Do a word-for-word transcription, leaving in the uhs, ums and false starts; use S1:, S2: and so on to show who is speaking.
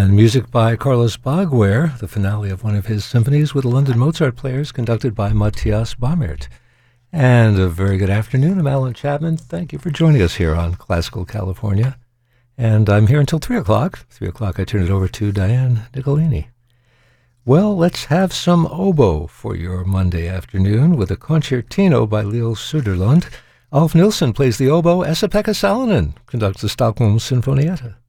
S1: And music by Carlos Baguer, the finale of one of his symphonies with the London Mozart Players, conducted by Matthias Baumert. And a very good afternoon. I'm Alan Chapman. Thank you for joining us here on Classical California. And I'm here until three o'clock. three o'clock, I turn it over to Diane Nicolini. Well, let's have some oboe for your Monday afternoon with a concertino by Leo Söderlund. Alf Nilsson plays the oboe. Esa-Pekka Salonen conducts the Stockholm Sinfonietta.